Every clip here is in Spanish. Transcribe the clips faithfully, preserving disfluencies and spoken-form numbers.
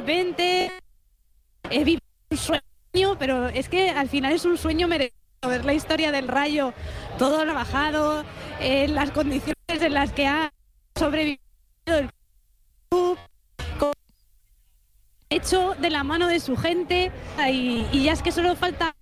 repente he vivido un sueño, pero es que al final es un sueño merecido ver la historia del Rayo, todo trabajado, eh, las condiciones en las que ha sobrevivido el club, hecho de la mano de su gente, y, y ya es que solo falta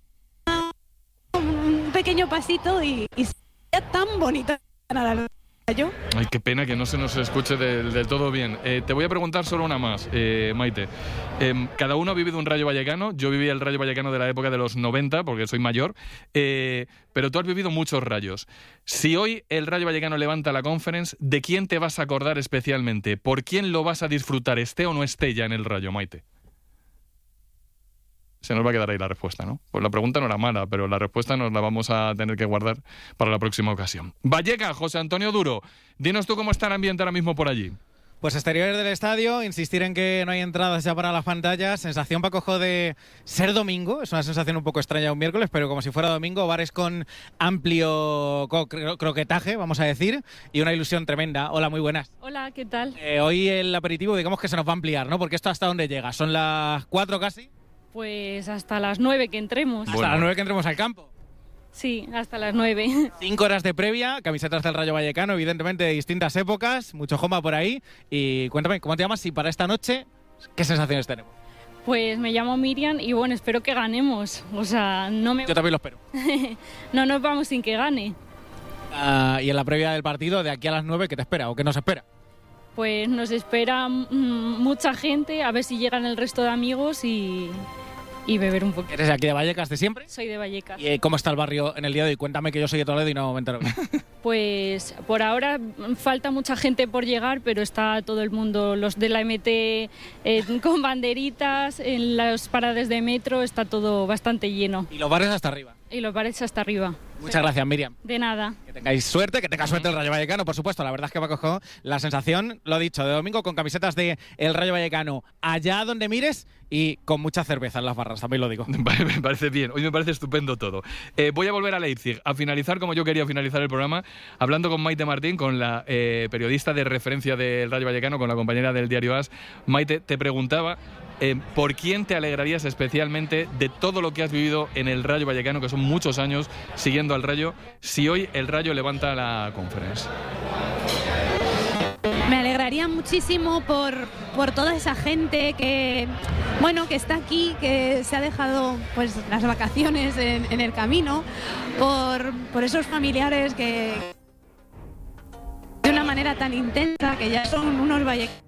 un pequeño pasito y, y sería tan bonito ganar al Rayo. Ay, qué pena que no se nos escuche del, del todo bien. Eh, te voy a preguntar solo una más, eh, Maite. Eh, cada uno ha vivido un Rayo Vallecano. Yo viví el Rayo Vallecano de la época de los noventa, porque soy mayor, eh, pero tú has vivido muchos Rayos. Si hoy el Rayo Vallecano levanta la Conference, ¿de quién te vas a acordar especialmente? ¿Por quién lo vas a disfrutar, esté o no esté ya en el Rayo, Maite? Se nos va a quedar ahí la respuesta, ¿no? Pues la pregunta no era mala, pero la respuesta nos la vamos a tener que guardar para la próxima ocasión. Vallecas, José Antonio Duro, dinos tú cómo está el ambiente ahora mismo por allí. Pues exteriores del estadio, insistir en que no hay entradas ya para las pantallas, sensación, Paco, de ser domingo, es una sensación un poco extraña un miércoles, pero como si fuera domingo, bares con amplio cro- croquetaje, vamos a decir, y una ilusión tremenda. Hola, muy buenas. Hola, ¿qué tal? Eh, hoy el aperitivo, digamos que se nos va a ampliar, ¿no? Porque esto hasta dónde llega, son las cuatro casi. Pues hasta las nueve que entremos. Hasta bueno. las nueve que entremos al campo. Sí, hasta las nueve. Cinco horas de previa, camisetas del Rayo Vallecano, evidentemente de distintas épocas, mucho joma por ahí. Y cuéntame, ¿cómo te llamas? Y para esta noche, ¿qué sensaciones tenemos? Pues me llamo Miriam y bueno, espero que ganemos. O sea, no me... Yo también lo espero. No nos vamos sin que gane. Uh, y en la previa del partido, de aquí a las nueve, ¿qué te espera o qué nos espera? Pues nos espera mmm, mucha gente, a ver si llegan el resto de amigos y... y beber un poquito. ¿Eres de aquí de Vallecas de siempre? Soy de Vallecas. ¿Y eh, cómo está el barrio en el día de hoy? Cuéntame, que yo soy de Toledo y no me entero. Pues por ahora falta mucha gente por llegar, pero está todo el mundo, los de la M T eh, con banderitas, en las paradas de metro, está todo bastante lleno. Y los bares hasta arriba. Y los bares hasta arriba. Muchas sí. gracias, Miriam. De nada. Que tengáis suerte, que tenga suerte el Rayo Vallecano, por supuesto. La verdad es que me acogió la sensación, lo dicho, de domingo con camisetas de el Rayo Vallecano allá donde mires y con mucha cerveza en las barras, también lo digo. Me parece bien, hoy me parece estupendo todo. Eh, voy a volver a Leipzig, a finalizar como yo quería finalizar el programa, hablando con Maite Martín, con la eh, periodista de referencia del Rayo Vallecano, con la compañera del diario AS. Maite, te preguntaba... Eh, ¿por quién te alegrarías especialmente de todo lo que has vivido en el Rayo Vallecano, que son muchos años siguiendo al Rayo, si hoy el Rayo levanta la Conference? Me alegraría muchísimo por, por toda esa gente que, bueno, que está aquí, que se ha dejado pues las vacaciones en, en el camino, por, por esos familiares que de una manera tan intensa, que ya son unos vallecanos,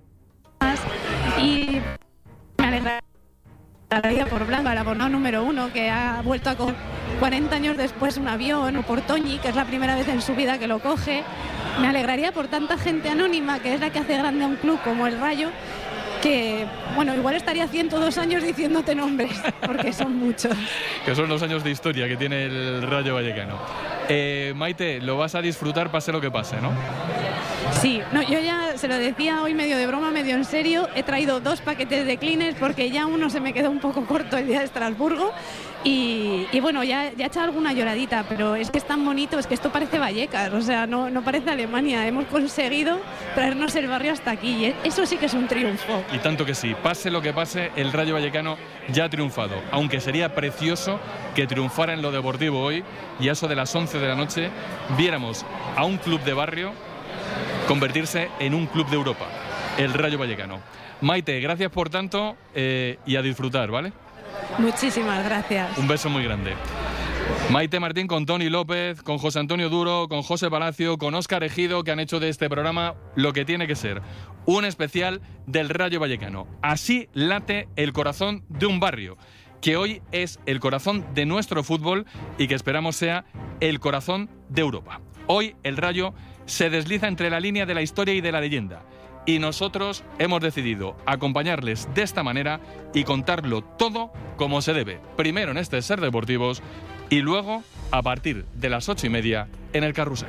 y me alegraría por Blanca, el abonado número uno, que ha vuelto a coger cuarenta años después un avión, o por Toñi, que es la primera vez en su vida que lo coge. Me alegraría por tanta gente anónima, que es la que hace grande a un club como el Rayo, que, bueno, igual estaría ciento dos años diciéndote nombres, porque son muchos. Que son los años de historia que tiene el Rayo Vallecano. Eh, Maite, lo vas a disfrutar pase lo que pase, ¿no? Sí, no, yo ya se lo decía hoy medio de broma, medio en serio. He traído dos paquetes de Kleenex porque ya uno se me quedó un poco corto el día de Estrasburgo. Y, y bueno, ya, ya he echado alguna lloradita, pero es que es tan bonito, es que esto parece Vallecas, o sea, no, no parece Alemania. Hemos conseguido traernos el barrio hasta aquí y eso sí que es un triunfo. Y tanto que sí, pase lo que pase, el Rayo Vallecano ya ha triunfado, aunque sería precioso que triunfara en lo deportivo hoy y a eso de las once de la noche viéramos a un club de barrio convertirse en un club de Europa, el Rayo Vallecano. Maite, gracias por tanto eh, y a disfrutar, ¿vale? Muchísimas gracias. Un beso muy grande. Maite Martín con Tony López, con José Antonio Duro, con José Palacio, con Óscar Ejido, que han hecho de este programa lo que tiene que ser, un especial del Rayo Vallecano. Así late el corazón de un barrio, que hoy es el corazón de nuestro fútbol y que esperamos sea el corazón de Europa. Hoy el Rayo se desliza entre la línea de la historia y de la leyenda. Y nosotros hemos decidido acompañarles de esta manera y contarlo todo como se debe. Primero en este Ser Deportivos y luego a partir de las ocho y media en el Carrusel.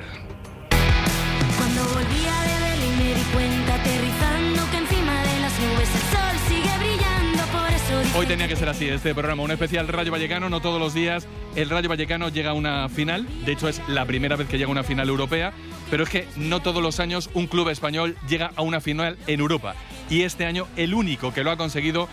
Cuando volvía de Berlín me di cuenta, aterrizando, que encima de las nubes el sol sigue brillando, por eso dije... Hoy tenía que ser así este programa, un especial Rayo Vallecano. No todos los días el Rayo Vallecano llega a una final, de hecho es la primera vez que llega a una final europea, pero es que no todos los años un club español llega a una final en Europa. Y este año el único que lo ha conseguido